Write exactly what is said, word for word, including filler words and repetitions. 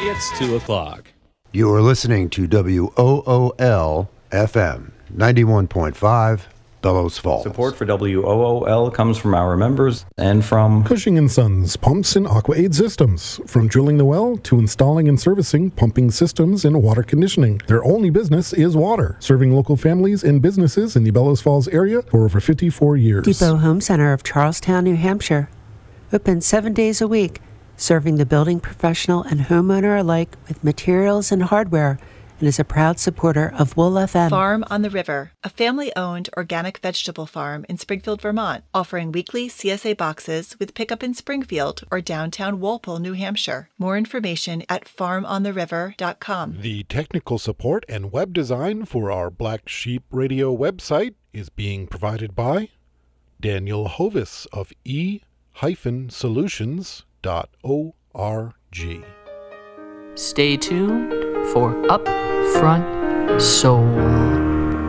It's two o'clock. You are listening to W O O L F M ninety-one point five, Bellows Falls. Support for W O O L comes from our members and from Cushing and Sons Pumps and AquaAid Systems. From drilling the well to installing and servicing pumping systems and water conditioning, their only business is water, serving local families and businesses in the Bellows Falls area for over fifty-four years. Depot Home Center of Charlestown, New Hampshire. Open seven days a week, serving the building professional and homeowner alike with materials and hardware, and is a proud supporter of Wool F M. Farm on the River, a family-owned organic vegetable farm in Springfield, Vermont, offering weekly C S A boxes with pickup in Springfield or downtown Walpole, New Hampshire. More information at farm on the river dot com. The technical support and web design for our Black Sheep Radio website is being provided by Daniel Hovis of e solutions dot org. Stay tuned for Upfront Soul.